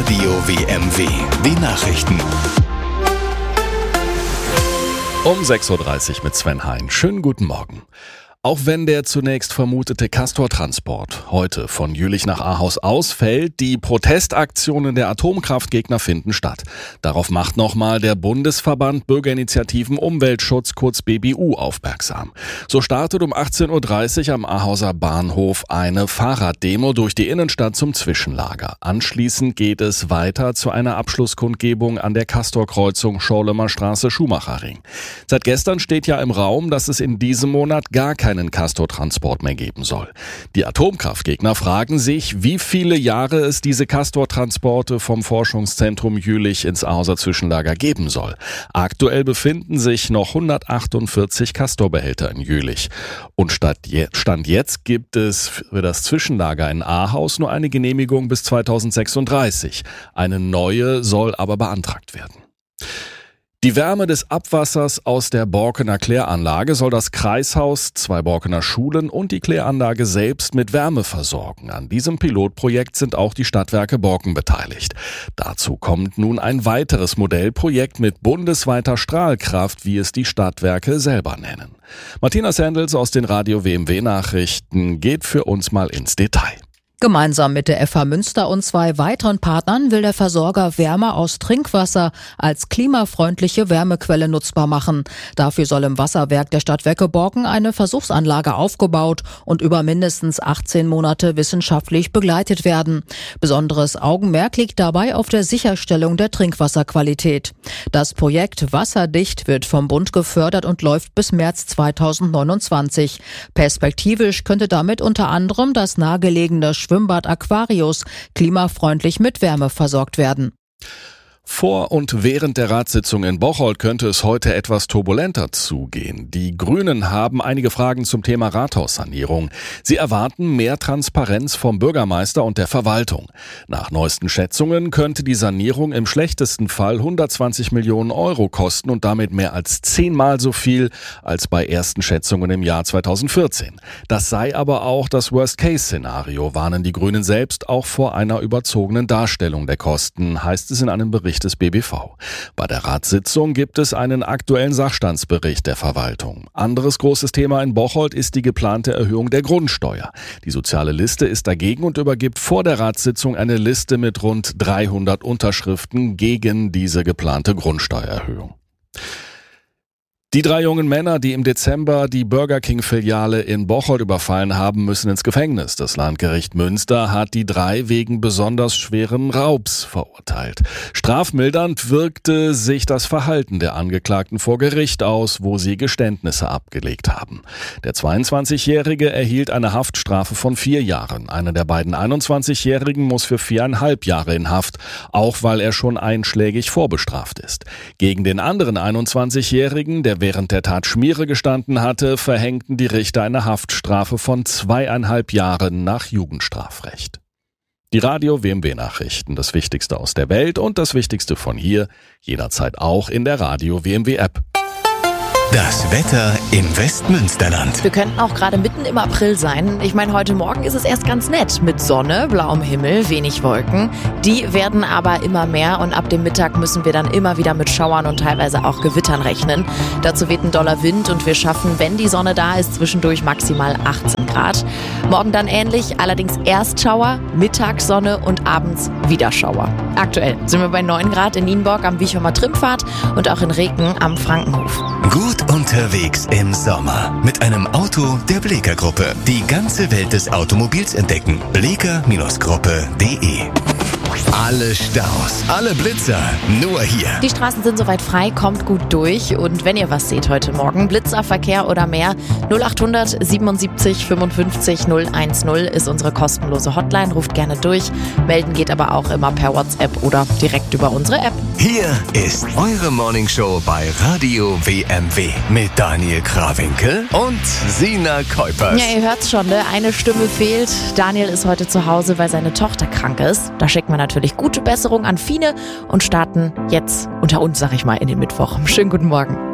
Radio WMW, die Nachrichten. Um 6.30 Uhr mit Sven Hein. Schönen guten Morgen. Auch wenn der zunächst vermutete Castor-Transport heute von Jülich nach Ahaus ausfällt, die Protestaktionen der Atomkraftgegner finden statt. Darauf macht nochmal der Bundesverband Bürgerinitiativen Umweltschutz, kurz BBU, aufmerksam. So startet um 18.30 Uhr am Ahauser Bahnhof eine Fahrraddemo durch die Innenstadt zum Zwischenlager. Anschließend geht es weiter zu einer Abschlusskundgebung an der Castor-Kreuzung Schorlemer Straße-Schumacherring. Seit gestern steht ja im Raum, dass es in diesem Monat gar keinen Castor-Transport mehr geben soll. Die Atomkraftgegner fragen sich, wie viele Jahre es diese Castor-Transporte vom Forschungszentrum Jülich ins Ahauser Zwischenlager geben soll. Aktuell befinden sich noch 148 Castor-Behälter in Jülich. Und Stand jetzt gibt es für das Zwischenlager in Ahaus nur eine Genehmigung bis 2036. Eine neue soll aber beantragt werden. Die Wärme des Abwassers aus der Borkener Kläranlage soll das Kreishaus, 2 Borkener Schulen und die Kläranlage selbst mit Wärme versorgen. An diesem Pilotprojekt sind auch die Stadtwerke Borken beteiligt. Dazu kommt nun ein weiteres Modellprojekt mit bundesweiter Strahlkraft, wie es die Stadtwerke selber nennen. Martina Sandels aus den Radio WMW Nachrichten geht für uns mal ins Detail. Gemeinsam mit der FH Münster und 2 weiteren Partnern will der Versorger Wärme aus Trinkwasser als klimafreundliche Wärmequelle nutzbar machen. Dafür soll im Wasserwerk der Stadtwerke Borken eine Versuchsanlage aufgebaut und über mindestens 18 Monate wissenschaftlich begleitet werden. Besonderes Augenmerk liegt dabei auf der Sicherstellung der Trinkwasserqualität. Das Projekt Wasserdicht wird vom Bund gefördert und läuft bis März 2029. Perspektivisch könnte damit unter anderem das nahegelegene Schwimmbad Aquarius klimafreundlich mit Wärme versorgt werden. Vor und während der Ratssitzung in Bocholt könnte es heute etwas turbulenter zugehen. Die Grünen haben einige Fragen zum Thema Rathaussanierung. Sie erwarten mehr Transparenz vom Bürgermeister und der Verwaltung. Nach neuesten Schätzungen könnte die Sanierung im schlechtesten Fall 120 Millionen Euro kosten und damit mehr als 10-mal so viel als bei ersten Schätzungen im Jahr 2014. Das sei aber auch das Worst-Case-Szenario, warnen die Grünen selbst auch vor einer überzogenen Darstellung der Kosten, heißt es in einem Bericht des BBV. Bei der Ratssitzung gibt es einen aktuellen Sachstandsbericht der Verwaltung. Anderes großes Thema in Bocholt ist die geplante Erhöhung der Grundsteuer. Die soziale Liste ist dagegen und übergibt vor der Ratssitzung eine Liste mit rund 300 Unterschriften gegen diese geplante Grundsteuererhöhung. Die 3 jungen Männer, die im Dezember die Burger King-Filiale in Bocholt überfallen haben, müssen ins Gefängnis. Das Landgericht Münster hat die 3 wegen besonders schweren Raubs verurteilt. Strafmildernd wirkte sich das Verhalten der Angeklagten vor Gericht aus, wo sie Geständnisse abgelegt haben. Der 22-Jährige erhielt eine Haftstrafe von 4 Jahren. Einer der beiden 21-Jährigen muss für 4,5 Jahre in Haft, auch weil er schon einschlägig vorbestraft ist. Gegen den anderen 21-Jährigen, der während der Tat Schmiere gestanden hatte, verhängten die Richter eine Haftstrafe von 2,5 Jahren nach Jugendstrafrecht. Die Radio WMW Nachrichten, das Wichtigste aus der Welt und das Wichtigste von hier, jederzeit auch in der Radio WMW App. Das Wetter im Westmünsterland. Wir könnten auch gerade mitten im April sein. Ich meine, heute Morgen ist es erst ganz nett mit Sonne, blauem Himmel, wenig Wolken. Die werden aber immer mehr und ab dem Mittag müssen wir dann immer wieder mit Schauern und teilweise auch Gewittern rechnen. Dazu weht ein doller Wind und wir schaffen, wenn die Sonne da ist, zwischendurch maximal 18 Grad. Morgen dann ähnlich, allerdings erst Schauer, mittags Sonne und abends wieder Schauer. Aktuell sind wir bei 9 Grad in Nienburg am Wichomer Trimpfad und auch in Reken am Frankenhof. Gut unterwegs im Sommer mit einem Auto der Bleeker Gruppe. Die ganze Welt des Automobils entdecken. Bleeker-Gruppe.de. Alle Staus, alle Blitzer, nur hier. Die Straßen sind soweit frei, kommt gut durch. Und wenn ihr was seht heute Morgen, Blitzerverkehr oder mehr, 0800 77 55 010 ist unsere kostenlose Hotline. Ruft gerne durch. Melden geht aber auch immer per WhatsApp oder direkt über unsere App. Hier ist eure Morningshow bei Radio WMW mit Daniel Krawinkel und Sina Kuipers. Ja, ihr hört's schon, ne? Eine Stimme fehlt. Daniel ist heute zu Hause, weil seine Tochter krank ist. Da schickt man natürlich gute Besserung an Fine und starten jetzt unter uns, sag ich mal, in den Mittwoch. Schönen guten Morgen.